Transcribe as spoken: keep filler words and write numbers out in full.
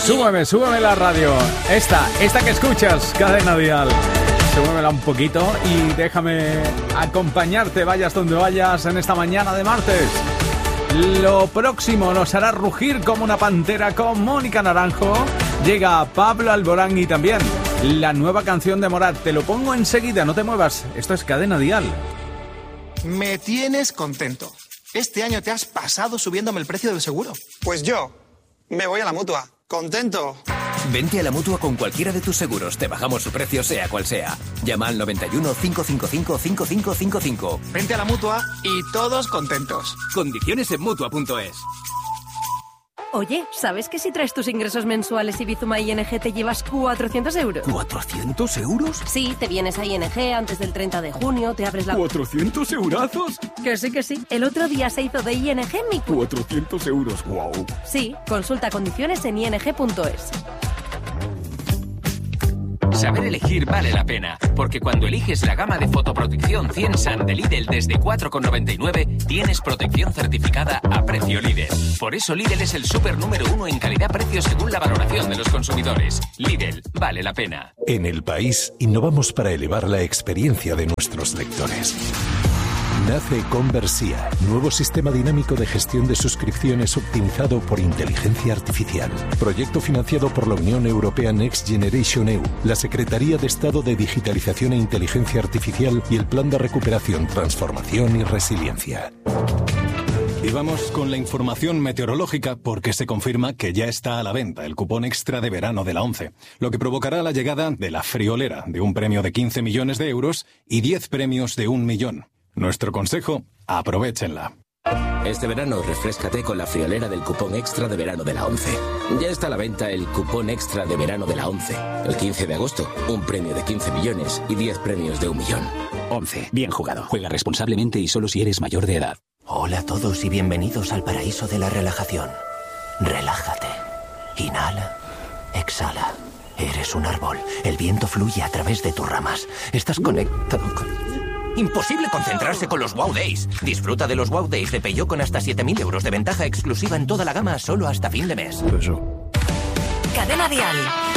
Súbeme, súbeme la radio. Esta, esta que escuchas, Cadena Dial. Súbemela un poquito y déjame acompañarte, vayas donde vayas, en esta mañana de martes. Lo próximo nos hará rugir como una pantera con Mónica Naranjo. Llega Pablo Alborán y también la nueva canción de Morat. Te lo pongo enseguida, no te muevas. Esto es Cadena Dial. Me tienes contento. Este año te has pasado subiéndome el precio del seguro. Pues yo me voy a la Mutua. Contento. Vente a la Mutua con cualquiera de tus seguros. Te bajamos su precio sea cual sea. Llama al noventa y uno, cinco cinco cinco, cinco cinco cinco cinco. Vente a la Mutua y todos contentos. Condiciones en Mutua punto es. Oye, ¿sabes que si traes tus ingresos mensuales y Bizuma I N G te llevas cuatrocientos euros? ¿cuatrocientos euros? Sí, te vienes a I N G antes del treinta de junio, te abres la... ¿cuatrocientos eurazos? Que sí, que sí. El otro día se hizo de I N G mi... cuatrocientos euros, wow. Sí, consulta condiciones en I N G punto es. Saber elegir vale la pena, porque cuando eliges la gama de fotoprotección cien Sun de Lidl desde cuatro con noventa y nueve, tienes protección certificada a precio Lidl. Por eso Lidl es el súper número uno en calidad-precio según la valoración de los consumidores. Lidl, vale la pena. En El País, innovamos para elevar la experiencia de nuestros lectores. Nace Conversia, nuevo sistema dinámico de gestión de suscripciones optimizado por inteligencia artificial. Proyecto financiado por la Unión Europea Next Generation E U, la Secretaría de Estado de Digitalización e Inteligencia Artificial y el Plan de Recuperación, Transformación y Resiliencia. Y vamos con la información meteorológica porque se confirma que ya está a la venta el cupón extra de verano de la ONCE, lo que provocará la llegada de la friolera de un premio de quince millones de euros y diez premios de un millón. Nuestro consejo, aprovéchenla. Este verano refréscate con la friolera del cupón extra de verano de la ONCE. Ya está a la venta el cupón extra de verano de la ONCE. El quince de agosto, un premio de quince millones y diez premios de un millón. ONCE, bien jugado. Juega responsablemente y solo si eres mayor de edad. Hola a todos y bienvenidos al paraíso de la relajación. Relájate. Inhala. Exhala. Eres un árbol. El viento fluye a través de tus ramas. Estás conectado con... Imposible concentrarse con los Wow Days. Disfruta de los Wow Days de Peugeot con hasta siete mil euros de ventaja exclusiva en toda la gama solo hasta fin de mes. Cadena Dial.